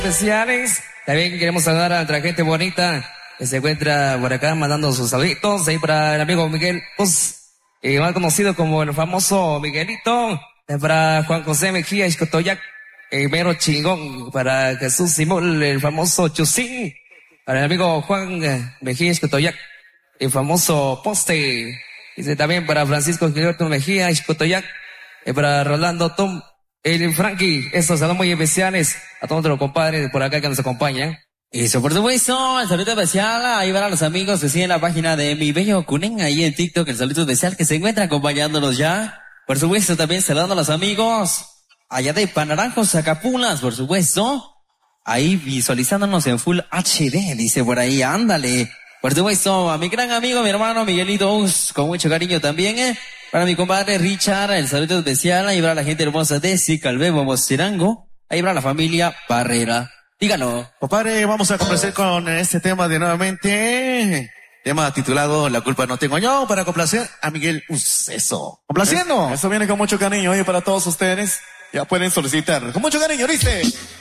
Especiales. También queremos saludar a nuestra gente bonita que se encuentra por acá mandando sus saluditos. Ahí para el amigo Miguel, pues, más conocido como el famoso Miguelito. Para Juan José Mejía Xcotoyac, el mero chingón. Para Jesús Simón, el famoso Chusín. Para el amigo Juan Mejía Xcotoyac, el famoso Poste. Dice también para Francisco Gilberto Mejía Xcotoyac. Para Rolando Tom, el Frankie. Estos saludos muy especiales a todos los compadres por acá que nos acompañan. Eso, por supuesto, el saludo especial, ahí van a los amigos que siguen la página de Mi Bello Cunen, ahí en TikTok, el saludo especial que se encuentra acompañándonos ya. Por supuesto, también saludando a los amigos allá de Panaranjos, Zacapulas, por supuesto. Ahí visualizándonos en Full HD, dice por ahí, ándale. Por supuesto, a mi gran amigo, mi hermano Miguelito, con mucho cariño también, Para mi compadre Richard, el saludo especial, ahí va la gente hermosa de Sicalbebo, Mostirango, ahí va la familia Barrera. Dígalo. Compadre, vamos a complacer con este tema de nuevamente. Tema titulado La culpa no tengo yo, para complacer a Miguel Uceso. Complaciendo. Eso viene con mucho cariño y para todos ustedes ya pueden solicitar. Con mucho cariño, ¿viste?